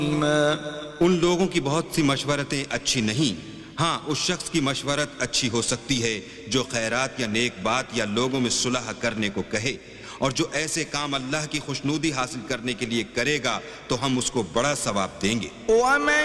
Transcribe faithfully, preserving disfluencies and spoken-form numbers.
उन लोगों की बहुत सी मशवरतें अच्छी नहीं, हाँ उस शख्स की मशवरत अच्छी हो सकती है जो खैरात या नेक बात या लोगों में सुलह करने को कहे, और जो ऐसे काम अल्लाह की खुशनूदी हासिल करने के लिए करेगा तो हम उसको बड़ा सवाब देंगे।